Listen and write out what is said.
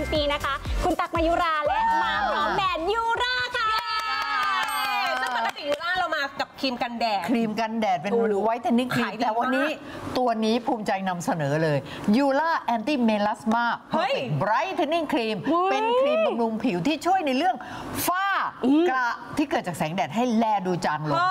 ำปีนะคะคุณตั๊กมายุราและมาพร้อมแบรนด์ยูราค่ะซึ่งปกติยูราเรามากับครีมกันแดดเป็นไวท์เทนนิ่งครีมแต่วันนี้ตัวนี้ภูมิใจนำเสนอเลยยูราแอนตี้เมลาสมาไบรท์เทนนิ่งครีมเป็นครีมบำรุงผิวที่ช่วยในเรื่องฝ้ากระที่เกิดจากแสงแดดให้แลดูจางลง